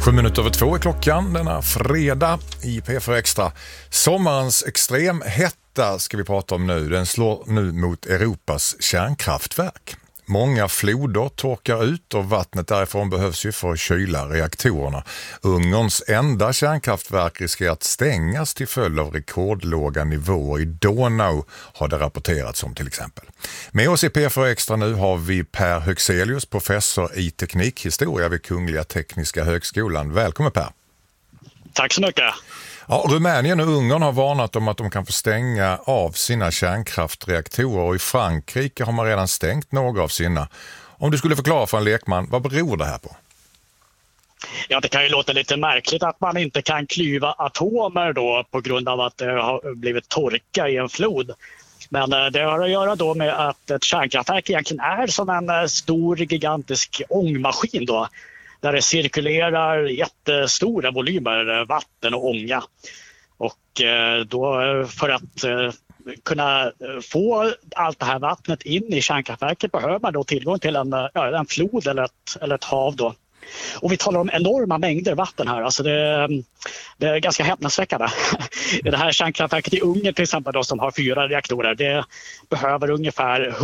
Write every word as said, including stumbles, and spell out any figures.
Sju minuter över två är klockan denna fredag i P fyra Extra. Sommarens extrem hetta ska vi prata om nu. Den slår nu mot Europas kärnkraftverk. Många floder torkar ut och vattnet därifrån behövs ju för att kyla reaktorerna. Ungerns enda kärnkraftverk riskerar att stängas till följd av rekordlåga nivåer i Donau, har det rapporterats om till exempel. Med oss i P fyra Extra nu har vi Per Höxelius, professor i teknikhistoria vid Kungliga Tekniska högskolan. Välkommen Per. Tack så mycket. Ja, Rumänien och Ungern har varnat om att de kan få stänga av sina kärnkraftreaktorer, och i Frankrike har man redan stängt några av sina. Om du skulle förklara för en lekman, vad beror det här på? Ja, det kan ju låta lite märkligt att man inte kan klyva atomer då på grund av att det har blivit torka i en flod. Men det har att göra då med att ett kärnkraftverk egentligen är som en stor gigantisk ångmaskin då, där det cirkulerar jättestora volymer vatten och ånga. Och då för att kunna få allt det här vattnet in i kärnkraftverket behöver man då tillgång till en, ja, en flod eller ett, eller ett hav då. Och vi talar om enorma mängder vatten här. Alltså det, det är ganska häpnadsväckande. Det här kärnkraftverket i Ungern till exempel då, som har fyra reaktorer, det behöver ungefär